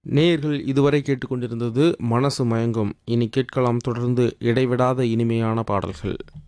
நேயர்கள் இதுவரை கேட்டுக்கொண்டிருந்தது மனசு மயங்கும். இனி கேட்கலாம் தொடர்ந்து இடைவிடாத இனிமையான பாடல்கள்.